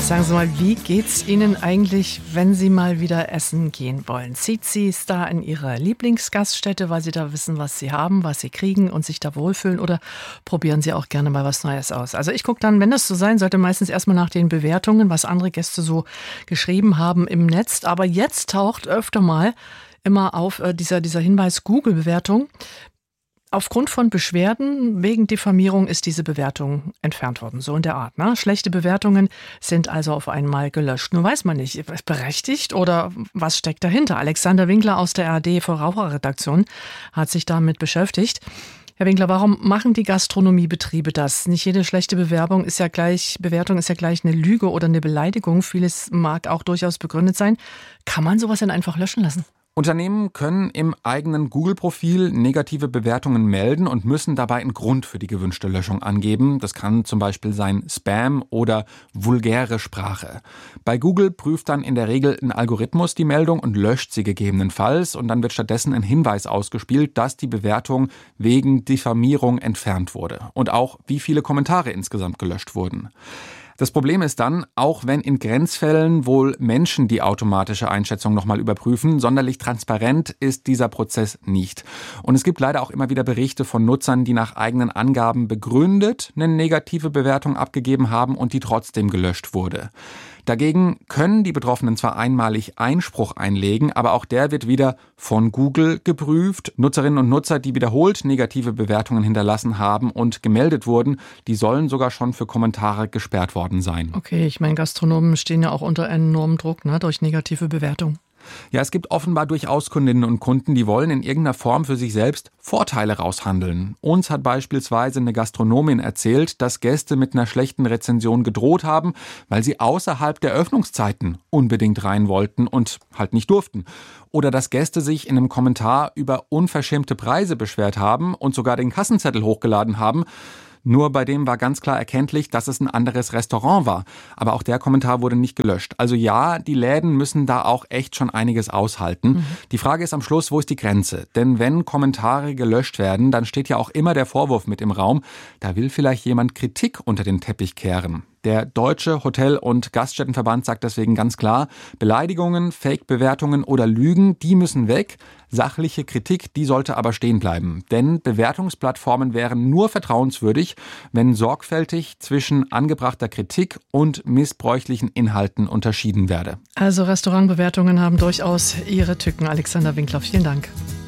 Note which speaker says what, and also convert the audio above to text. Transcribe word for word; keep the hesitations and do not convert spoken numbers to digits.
Speaker 1: Sagen Sie mal, wie geht's Ihnen eigentlich, wenn Sie mal wieder essen gehen wollen? Zieht Sie es da in Ihre Lieblingsgaststätte, weil Sie da wissen, was Sie haben, was Sie kriegen und sich da wohlfühlen, oder probieren Sie auch gerne mal was Neues aus? Also ich gucke dann, wenn das so sein sollte, meistens erstmal nach den Bewertungen, was andere Gäste so geschrieben haben im Netz. Aber jetzt taucht öfter mal immer auf äh, dieser, dieser Hinweis Google-Bewertung. Aufgrund von Beschwerden wegen Diffamierung ist diese Bewertung entfernt worden, so in der Art. Ne? Schlechte Bewertungen sind also auf einmal gelöscht. Nur weiß man nicht, berechtigt oder was steckt dahinter? Alexander Winkler aus der A R D-Verbraucherredaktion hat sich damit beschäftigt. Herr Winkler, warum machen die Gastronomiebetriebe das? Nicht jede schlechte Bewerbung ist ja gleich, Bewertung ist ja gleich eine Lüge oder eine Beleidigung. Vieles mag auch durchaus begründet sein. Kann man sowas denn einfach löschen lassen?
Speaker 2: Unternehmen können im eigenen Google-Profil negative Bewertungen melden und müssen dabei einen Grund für die gewünschte Löschung angeben. Das kann zum Beispiel sein Spam oder vulgäre Sprache. Bei Google prüft dann in der Regel ein Algorithmus die Meldung und löscht sie gegebenenfalls. Und dann wird stattdessen ein Hinweis ausgespielt, dass die Bewertung wegen Diffamierung entfernt wurde. Und auch, wie viele Kommentare insgesamt gelöscht wurden. Das Problem ist dann, auch wenn in Grenzfällen wohl Menschen die automatische Einschätzung nochmal überprüfen, sonderlich transparent ist dieser Prozess nicht. Und es gibt leider auch immer wieder Berichte von Nutzern, die nach eigenen Angaben begründet eine negative Bewertung abgegeben haben und die trotzdem gelöscht wurde. Dagegen können die Betroffenen zwar einmalig Einspruch einlegen, aber auch der wird wieder von Google geprüft. Nutzerinnen und Nutzer, die wiederholt negative Bewertungen hinterlassen haben und gemeldet wurden, die sollen sogar schon für Kommentare gesperrt worden sein.
Speaker 1: Okay, ich meine, Gastronomen stehen ja auch unter enormem Druck, ne, durch negative Bewertungen.
Speaker 2: Ja, es gibt offenbar durchaus Kundinnen und Kunden, die wollen in irgendeiner Form für sich selbst Vorteile raushandeln. Uns hat beispielsweise eine Gastronomin erzählt, dass Gäste mit einer schlechten Rezension gedroht haben, weil sie außerhalb der Öffnungszeiten unbedingt rein wollten und halt nicht durften. Oder dass Gäste sich in einem Kommentar über unverschämte Preise beschwert haben und sogar den Kassenzettel hochgeladen haben. Nur bei dem war ganz klar erkenntlich, dass es ein anderes Restaurant war. Aber auch der Kommentar wurde nicht gelöscht. Also ja, die Läden müssen da auch echt schon einiges aushalten. Mhm. Die Frage ist am Schluss, wo ist die Grenze? Denn wenn Kommentare gelöscht werden, dann steht ja auch immer der Vorwurf mit im Raum, da will vielleicht jemand Kritik unter den Teppich kehren. Der Deutsche Hotel- und Gaststättenverband sagt deswegen ganz klar, Beleidigungen, Fake-Bewertungen oder Lügen, die müssen weg. Sachliche Kritik, die sollte aber stehen bleiben. Denn Bewertungsplattformen wären nur vertrauenswürdig, wenn sorgfältig zwischen angebrachter Kritik und missbräuchlichen Inhalten unterschieden werde.
Speaker 1: Also Restaurantbewertungen haben durchaus ihre Tücken. Alexander Winkler, vielen Dank.